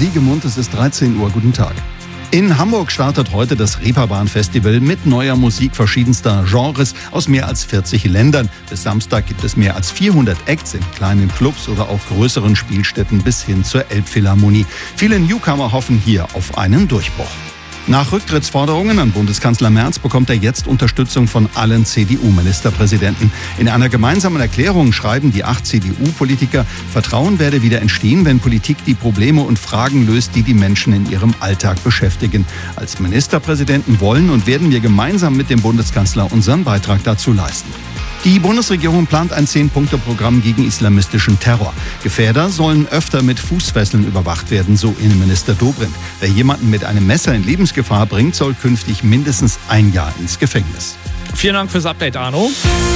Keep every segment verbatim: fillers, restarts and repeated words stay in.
Siegemund, es ist dreizehn Uhr. Guten Tag. In Hamburg startet heute das Reeperbahn-Festival mit neuer Musik verschiedenster Genres aus mehr als vierzig Ländern. Bis Samstag gibt es mehr als vierhundert Acts in kleinen Clubs oder auch größeren Spielstätten bis hin zur Elbphilharmonie. Viele Newcomer hoffen hier auf einen Durchbruch. Nach Rücktrittsforderungen an Bundeskanzler Merz bekommt er jetzt Unterstützung von allen C D U-Ministerpräsidenten. In einer gemeinsamen Erklärung schreiben die acht C D U-Politiker, Vertrauen werde wieder entstehen, wenn Politik die Probleme und Fragen löst, die die Menschen in ihrem Alltag beschäftigen. Als Ministerpräsidenten wollen und werden wir gemeinsam mit dem Bundeskanzler unseren Beitrag dazu leisten. Die Bundesregierung plant ein Zehn-Punkte-Programm gegen islamistischen Terror. Gefährder sollen öfter mit Fußfesseln überwacht werden, so Innenminister Dobrindt. Wer jemanden mit einem Messer in Lebensgefahr bringt, soll künftig mindestens ein Jahr ins Gefängnis. Vielen Dank fürs Update, Arno.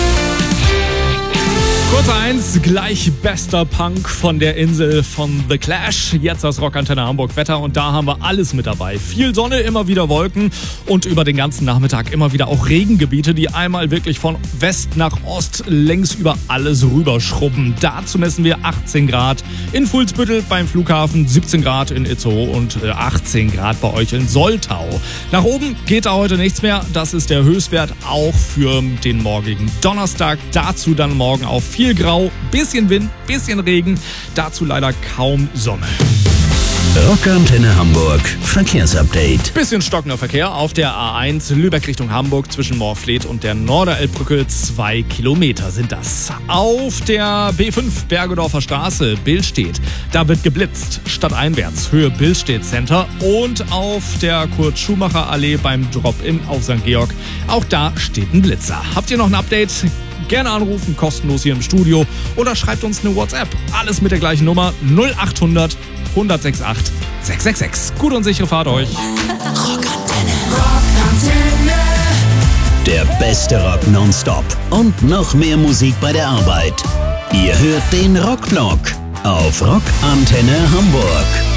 Kurz eins, gleich bester Punk von der Insel von The Clash. Jetzt aus Rockantenne Hamburg Wetter und da haben wir alles mit dabei. Viel Sonne, immer wieder Wolken und über den ganzen Nachmittag immer wieder auch Regengebiete, die einmal wirklich von West nach Ost längs über alles rüberschrubben. Dazu messen wir achtzehn Grad in Fuhlsbüttel beim Flughafen, siebzehn Grad in Itzehoe und achtzehn Grad bei euch in Soltau. Nach oben geht da heute nichts mehr. Das ist der Höchstwert auch für den morgigen Donnerstag. Dazu dann morgen auf viel Grau, bisschen Wind, bisschen Regen, dazu leider kaum Sonne. Rockantenne Hamburg Verkehrsupdate. Bisschen stockender Verkehr auf der A eins Lübeck Richtung Hamburg zwischen Moorfleet und der Norderelbbrücke. Zwei Kilometer sind das. Auf der B fünf Bergedorfer Straße Billstedt. Da wird geblitzt. Stadteinwärts Höhe Billstedt Center. Und auf der Kurt-Schumacher-Allee beim Drop-In auf Sankt Georg. Auch da steht ein Blitzer. Habt ihr noch ein Update? Gerne anrufen, kostenlos hier im Studio. Oder schreibt uns eine WhatsApp. Alles mit der gleichen Nummer null acht hundert hundertsechsundachtzig sechs sechs sechs. Gute und sichere Fahrt euch. Rockantenne. Rockantenne. Der beste Rock nonstop und noch mehr Musik bei der Arbeit. Ihr hört den Rockblock auf Rockantenne Hamburg.